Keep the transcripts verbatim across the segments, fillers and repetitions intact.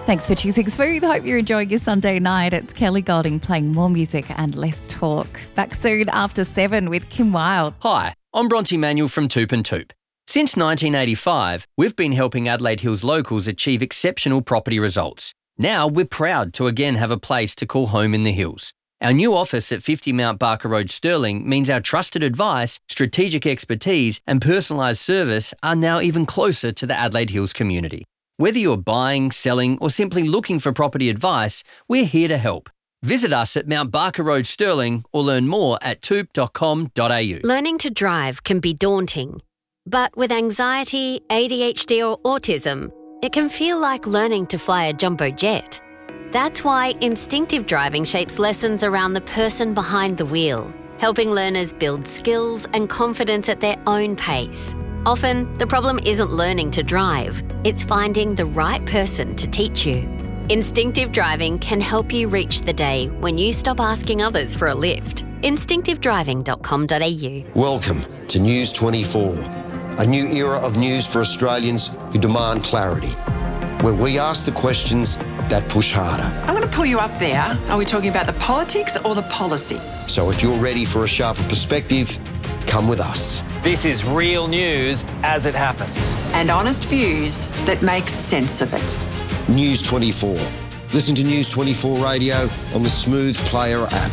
Thanks for choosing Smooth. Hope you're enjoying your Sunday night. It's Kelly Golding playing more music and less talk. Back soon after seven with Kim Wilde. Hi, I'm Bronte Manuel from Toop and Toop. Since nineteen eighty-five, we've been helping Adelaide Hills locals achieve exceptional property results. Now we're proud to again have a place to call home in the hills. Our new office at fifty Mount Barker Road, Stirling, means our trusted advice, strategic expertise and personalised service are now even closer to the Adelaide Hills community. Whether you're buying, selling or simply looking for property advice, we're here to help. Visit us at Mount Barker Road, Stirling or learn more at toop dot com dot a u. Learning to drive can be daunting, but with anxiety, A D H D or autism, it can feel like learning to fly a jumbo jet. That's why instinctive driving shapes lessons around the person behind the wheel, helping learners build skills and confidence at their own pace. Often, the problem isn't learning to drive, it's finding the right person to teach you. Instinctive driving can help you reach the day when you stop asking others for a lift. instinctive driving dot com dot a u. Welcome to News twenty-four, a new era of news for Australians who demand clarity, where we ask the questions that push harder. I'm going to pull you up there. Are we talking about the politics or the policy? So if you're ready for a sharper perspective, come with us. This is real news as it happens. And honest views that make sense of it. News twenty-four. Listen to News twenty-four Radio on the Smooth Player app.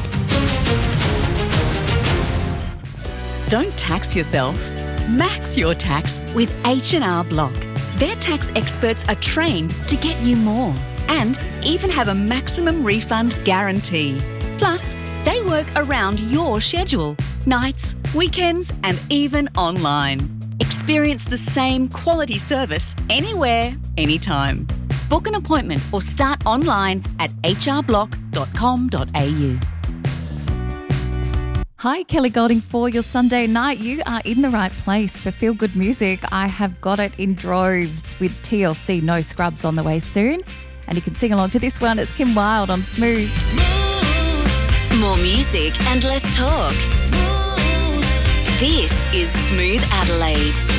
Don't tax yourself. Max your tax with H and R Block. Their tax experts are trained to get you more and even have a maximum refund guarantee. Plus, they work around your schedule, nights, weekends and even online. Experience the same quality service anywhere, anytime. Book an appointment or start online at h r block dot com dot a u. Hi, Kelly Golding for your Sunday night. You are in the right place for feel-good music. I have got it in droves with T L C No Scrubs on the way soon. And you can sing along to this one. It's Kim Wilde on Smooth. More music and less talk. This is Smooth Adelaide.